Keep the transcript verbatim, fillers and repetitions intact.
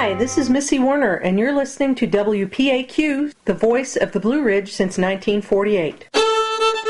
Hi, this is Missy Warner, and you're listening to W P A Q, the voice of the Blue Ridge since nineteen forty-eight.